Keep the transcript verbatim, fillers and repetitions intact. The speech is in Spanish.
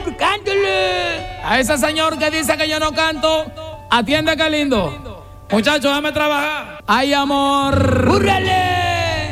cántale. A ese señor que dice que yo no canto, atiende que lindo. Muchachos, déjame trabajar. Ay, amor. ¡Búrrale!